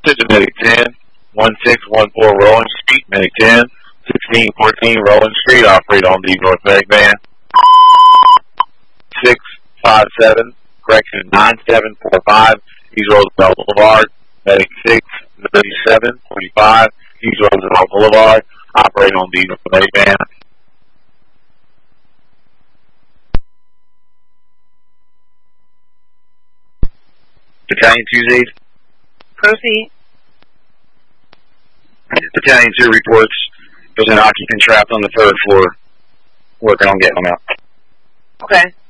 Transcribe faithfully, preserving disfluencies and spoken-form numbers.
to Medic ten, one six one four Rowland Street, Medic ten, sixteen fourteen Rowland Street, operate on the North Medic van. six five seven, correction, nine seven four five, East Roosevelt Boulevard, Medic six thirty-seven forty-five, East Roosevelt Boulevard, operate on the North Medic van. Battalion two's aid. Proceed. Battalion two reports there's an occupant trapped on the third floor. Working on getting them out. Okay.